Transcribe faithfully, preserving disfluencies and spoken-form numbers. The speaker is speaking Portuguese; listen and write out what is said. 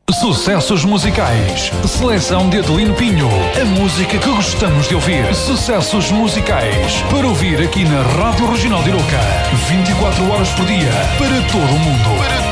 Sucessos musicais. Seleção de Adelino Pinho. A música que gostamos de ouvir. Sucessos musicais. Para ouvir aqui na Rádio Regional de Arouca. vinte e quatro horas por dia. Para todo o mundo. Para